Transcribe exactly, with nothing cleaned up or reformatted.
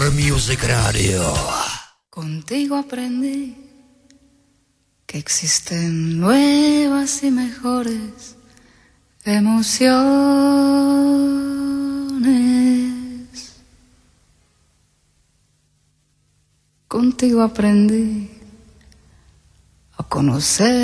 Color Music Radio. Contigo aprendí que existen nuevas y mejores emociones. Contigo aprendí a conocer